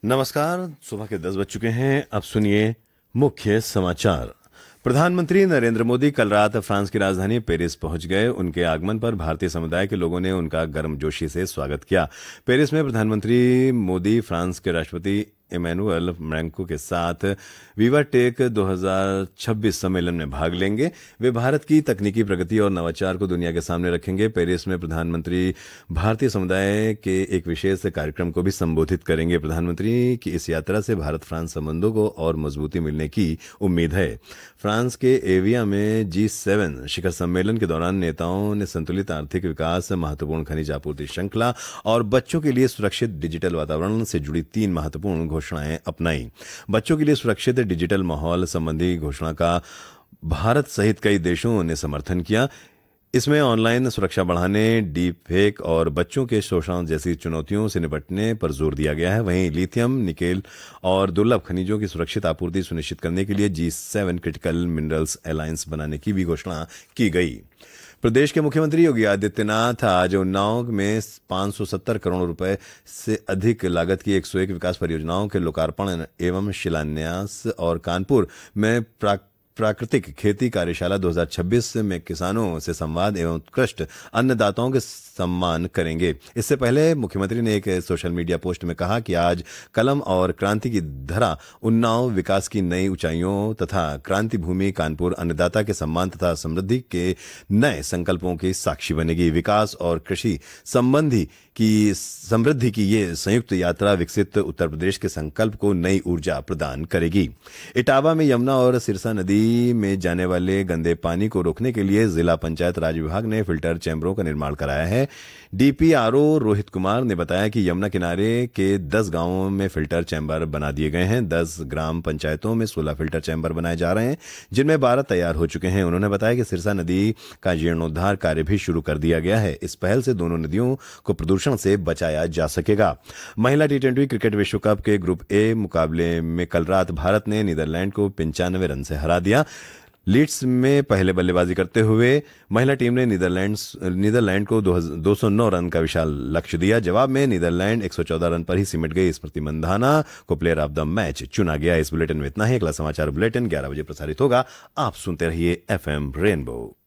नमस्कार। सुबह के 10 बज चुके हैं। अब सुनिए मुख्य समाचार। प्रधानमंत्री नरेंद्र मोदी कल रात फ्रांस की राजधानी पेरिस पहुंच गए। उनके आगमन पर भारतीय समुदाय के लोगों ने उनका गर्मजोशी से स्वागत किया। पेरिस में प्रधानमंत्री मोदी फ्रांस के राष्ट्रपति इमैनुअल मैक्रों के साथ विवा टेक 2026 सम्मेलन में भाग लेंगे। वे भारत की तकनीकी प्रगति और नवाचार को दुनिया के सामने रखेंगे। पेरिस में प्रधानमंत्री भारतीय समुदाय के एक विशेष कार्यक्रम को भी संबोधित करेंगे। प्रधानमंत्री की इस यात्रा से भारत फ्रांस संबंधों को और मजबूती मिलने की उम्मीद है। फ्रांस के एविया में G7 शिखर सम्मेलन के दौरान नेताओं ने संतुलित आर्थिक विकास, महत्वपूर्ण खनिज आपूर्ति श्रृंखला और बच्चों के लिए सुरक्षित डिजिटल वातावरण से जुड़ी 3 महत्वपूर्ण घोषणाएं अपनाई। बच्चों के लिए सुरक्षित डिजिटल माहौल संबंधी घोषणा का भारत सहित कई देशों ने समर्थन किया। इसमें ऑनलाइन सुरक्षा बढ़ाने, डीप फेक और बच्चों के शोषण जैसी चुनौतियों से निपटने पर जोर दिया गया है। वहीं लिथियम, निकेल और दुर्लभ खनिजों की सुरक्षित आपूर्ति सुनिश्चित करने के लिए G7 क्रिटिकल मिनरल्स अलायंस बनाने की भी घोषणा की गई। प्रदेश के मुख्यमंत्री योगी आदित्यनाथ आज उन्नाव में 570 करोड़ रुपए से अधिक लागत की 101 विकास परियोजनाओं के लोकार्पण एवं शिलान्यास और कानपुर में प्राकृतिक खेती कार्यशाला 2026 में किसानों से संवाद एवं उत्कृष्ट अन्नदाताओं के सम्मान करेंगे। इससे पहले मुख्यमंत्री ने एक सोशल मीडिया पोस्ट में कहा कि आज कलम और क्रांति की धरा उन्नाव विकास की नई ऊंचाइयों तथा क्रांति भूमि कानपुर अन्नदाता के सम्मान तथा समृद्धि के नए संकल्पों की साक्षी बनेगी। विकास और कृषि समृद्धि की ये संयुक्त यात्रा विकसित उत्तर प्रदेश के संकल्प को नई ऊर्जा प्रदान करेगी। इटावा में यमुना और सिरसा नदी में जाने वाले गंदे पानी को रोकने के लिए जिला पंचायत राज विभाग ने फिल्टर चैम्बरों का निर्माण कराया है। डीपीआरओ रोहित कुमार ने बताया कि यमुना किनारे के 10 गांवों में फिल्टर चैम्बर बना दिए गए हैं। 10 ग्राम पंचायतों में 16 फिल्टर चैम्बर बनाए जा रहे हैं, जिनमें 12 तैयार हो चुके हैं। उन्होंने बताया कि सिरसा नदी का जीर्णोद्धार कार्य भी शुरू कर दिया गया है। इस पहल से दोनों नदियों को प्रदूषण से बचाया जा सकेगा। महिला T20 क्रिकेट विश्व कप के ग्रुप ए मुकाबले में कल रात भारत ने नीदरलैंड को 95 रन से हरा दिया। लीड्स में पहले बल्लेबाजी करते हुए महिला टीम ने नीदरलैंड को 209 रन का विशाल लक्ष्य दिया। जवाब में नीदरलैंड 114 रन पर ही सिमट गई। इस प्रतिबंधाना को प्लेयर ऑफ द मैच चुना गया। इस बुलेटिन में इतना ही। अगला समाचार बुलेटिन 11 बजे प्रसारित होगा। आप सुनते रहिए FM रेनबो।